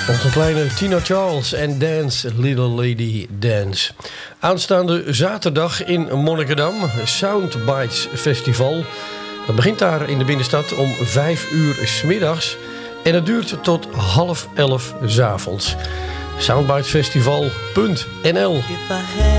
Onze kleine Tina Charles en Dance, Little Lady Dance. Aanstaande zaterdag in Monnikendam, Soundbites Festival. Dat begint daar in de binnenstad om 5 uur 's middags. En het duurt tot 10:30 's avonds. Soundbitesfestival.nl